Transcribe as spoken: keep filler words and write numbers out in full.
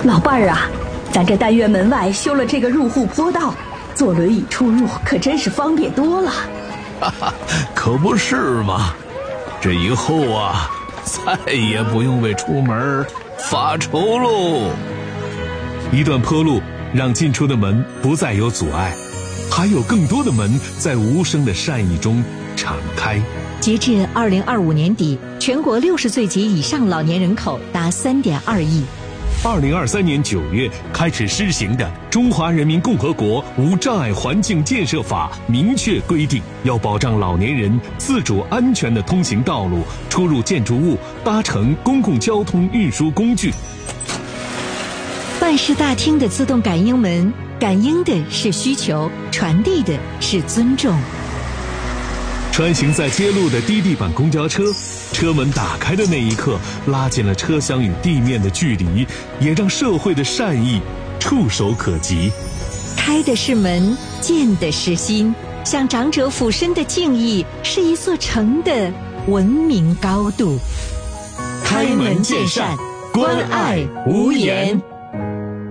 老伴儿啊，咱这单元门外修了这个入户坡道，坐轮椅出入可真是方便多了。 哈哈，可不是嘛！这以后啊，再也不用为出门发愁喽。 一段坡路让进出的门不再有阻碍，还有更多的门在无声的善意中敞开。 截至二零二五年底，全国六十岁及以上老年人口达三点二亿。 二零二三年九月开始施行的《中华人民共和国无障碍环境建设法》明确规定，要保障老年人自主安全的通行道路、出入建筑物、搭乘公共交通运输工具。 办事大厅的自动感应门，感应的是需求，传递的是尊重。 穿行在街路的低地板公交车，车门打开的那一刻，拉近了车厢与地面的距离，也让社会的善意触手可及。 开的是门，见的是心，向长者俯身的敬意，是一座城的文明高度。 开门见山，关爱无言。